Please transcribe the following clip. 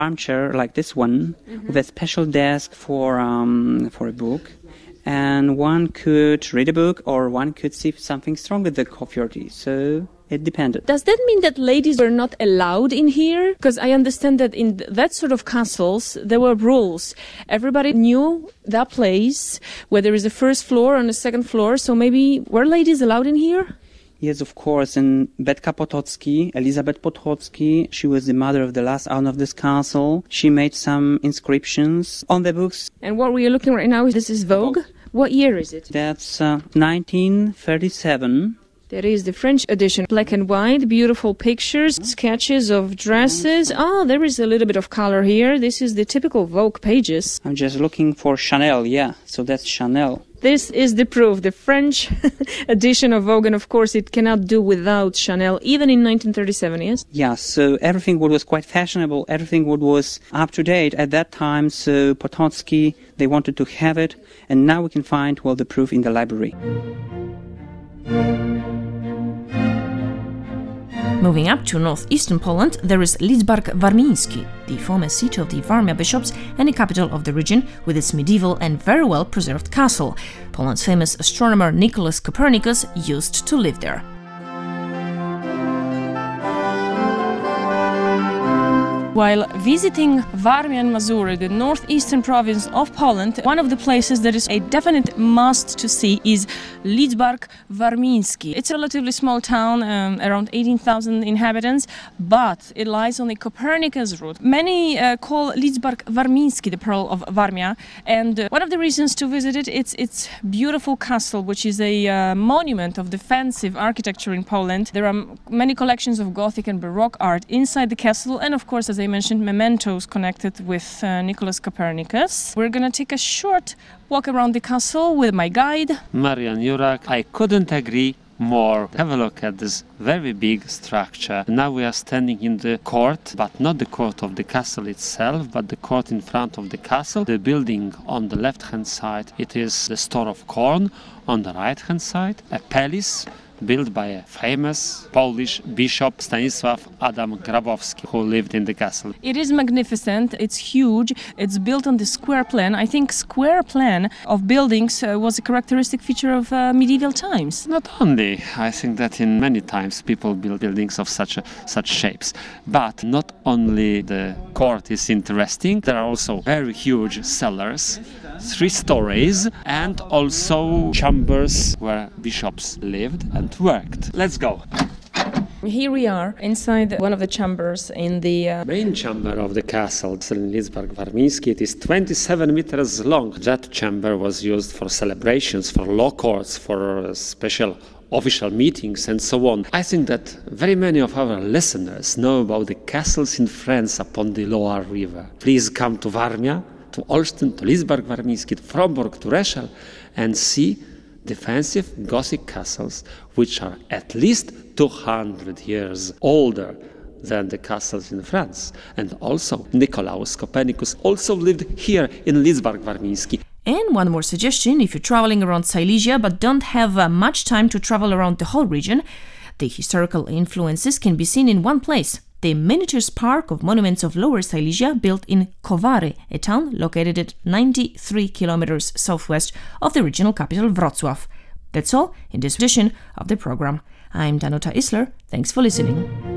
armchair like this one, with a special desk for a book. And one could read a book or one could see something strong with the coffee or tea. So it depended. Does that mean that ladies were not allowed in here? Because I understand that in that sort of castles, there were rules. Everybody knew that place, where there is a first floor and a second floor. So maybe were ladies allowed in here? Yes, of course. In Betka Potocki, Elizabeth Potocki, she was the mother of the last owner of this castle. She made some inscriptions on the books. And what we are looking right now, this is Vogue. What year is it? That's 1937. There is the French edition, black and white, beautiful pictures, sketches of dresses. Oh, there is a little bit of color here. This is the typical Vogue pages. I'm just looking for Chanel, yeah. So that's Chanel. This is the proof, the French edition of Vogue, and of course it cannot do without Chanel, even in 1937, yes? Yeah, so everything what was quite fashionable, everything what was up to date at that time, so Potocki, they wanted to have it, and now we can find, well, the proof in the library. Moving up to northeastern Poland, there is Lidzbark Warmiński, the former seat of the Warmia bishops and the capital of the region, with its medieval and very well preserved castle. Poland's famous astronomer Nicholas Copernicus used to live there. While visiting Warmia and Mazury, the northeastern province of Poland, one of the places that is a definite must to see is Lidzbark Warmiński. It's a relatively small town, around 18,000 inhabitants, but it lies on the Copernicus route. Many call Lidzbark Warmiński the Pearl of Warmia, and one of the reasons to visit it, it's its beautiful castle, which is a monument of defensive architecture in Poland. There are many collections of Gothic and Baroque art inside the castle, and of course, as I mentioned, mementos connected with Nicholas Copernicus. We're going to take a short walk around the castle with my guide, Marian Jurak. I couldn't agree more. Have a look at this very big structure. Now we are standing in the court, but not the court of the castle itself, but the court in front of the castle. The building on the left-hand side, it is the store of corn. On the right-hand side, a palace built by a famous Polish bishop, Stanisław Adam Grabowski, who lived in the castle. It is magnificent, it's huge, it's built on the square plan. I think square plan of buildings was a characteristic feature of medieval times. Not only, I think that in many times people build buildings of such shapes, but not only the court is interesting, there are also very huge cellars, 3 stories, and also chambers where bishops lived and worked. Let's go. Here we are inside one of the chambers in the main chamber of the castle in Lidzbark Warmiński. It is 27 meters long. That chamber was used for celebrations, for law courts, for special official meetings and so on. I think that very many of our listeners know about the castles in France upon the Loire River. Please come to Warmia, to Olsztyn, to Lidzbark Warmiński, to Frombork, to Rzeszów, and see defensive Gothic castles, which are at least 200 years older than the castles in France. And also, Nicolaus Copernicus also lived here in Lidzbark Warmiński. And one more suggestion, if you're traveling around Silesia but don't have much time to travel around the whole region, the historical influences can be seen in one place. The miniatures park of monuments of Lower Silesia, built in Kowary, a town located at 93 kilometers southwest of the regional capital Wrocław. That's all in this edition of the program. I'm Danuta Isler. Thanks for listening.